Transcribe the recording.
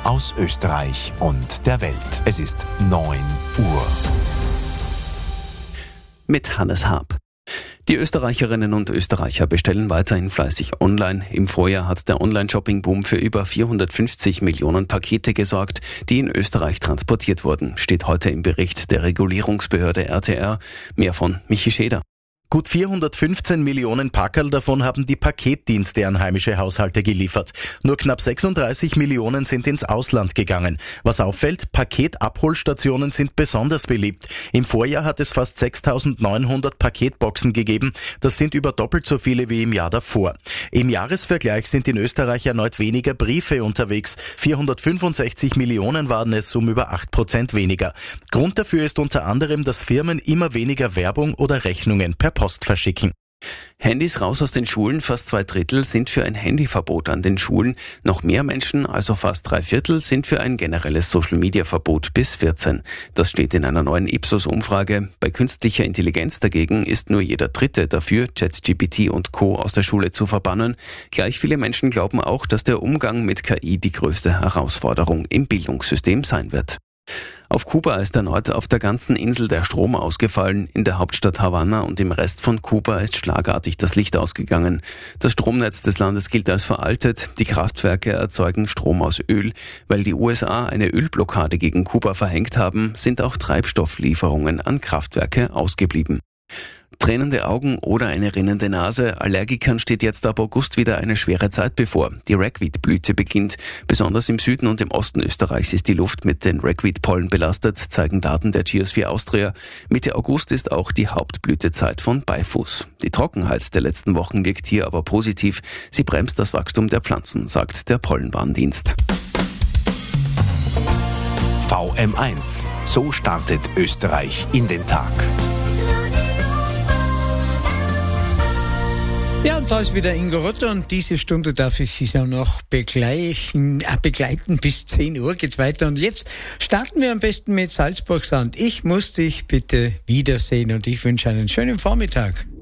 aus Österreich und der Welt. Es ist 9 Uhr. Mit Hannes Haab. Die Österreicherinnen und Österreicher bestellen weiterhin fleißig online. Im Vorjahr hat der Online-Shopping-Boom für über 450 Millionen Pakete gesorgt, die in Österreich transportiert wurden, steht heute im Bericht der Regulierungsbehörde RTR. Mehr von Michi Scheder. Gut 415 Millionen Packerl davon haben die Paketdienste an heimische Haushalte geliefert. Nur knapp 36 Millionen sind ins Ausland gegangen. Was auffällt, Paketabholstationen sind besonders beliebt. Im Vorjahr hat es fast 6.900 Paketboxen gegeben. Das sind über doppelt so viele wie im Jahr davor. Im Jahresvergleich sind in Österreich erneut weniger Briefe unterwegs. 465 Millionen waren es, um über 8% weniger. Grund dafür ist unter anderem, dass Firmen immer weniger Werbung oder Rechnungen per Post verschicken. Handys raus aus den Schulen, fast 2/3 sind für ein Handyverbot an den Schulen. Noch mehr Menschen, also fast 3/4, sind für ein generelles Social-Media-Verbot bis 14. Das steht in einer neuen Ipsos-Umfrage. Bei künstlicher Intelligenz dagegen ist nur jeder Dritte dafür, ChatGPT und Co. aus der Schule zu verbannen. Gleich viele Menschen glauben auch, dass der Umgang mit KI die größte Herausforderung im Bildungssystem sein wird. Auf Kuba ist erneut auf der ganzen Insel der Strom ausgefallen. In der Hauptstadt Havanna und im Rest von Kuba ist schlagartig das Licht ausgegangen. Das Stromnetz des Landes gilt als veraltet. Die Kraftwerke erzeugen Strom aus Öl. Weil die USA eine Ölblockade gegen Kuba verhängt haben, sind auch Treibstofflieferungen an Kraftwerke ausgeblieben. Tränende Augen oder eine rinnende Nase. Allergikern steht jetzt ab August wieder eine schwere Zeit bevor. Die Ragweed-Blüte beginnt. Besonders im Süden und im Osten Österreichs ist die Luft mit den Ragweed-Pollen belastet, zeigen Daten der Geosphere Austria. Mitte August ist auch die Hauptblütezeit von Beifuß. Die Trockenheit der letzten Wochen wirkt hier aber positiv. Sie bremst das Wachstum der Pflanzen, sagt der Pollenwarndienst. VM1. So startet Österreich in den Tag. Ja, und da ist wieder Ingo Rotter und diese Stunde darf ich Sie auch noch begleiten. Bis 10 Uhr geht's weiter. Und jetzt starten wir am besten mit Salzburg Sound. Ich muss dich bitte wiedersehen und ich wünsche einen schönen Vormittag.